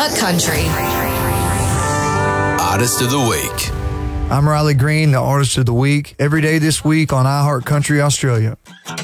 iHeartCountry. Artist of the Week. I'm Riley Green, the Artist of the Week, every day this week on iHeartCountry Australia.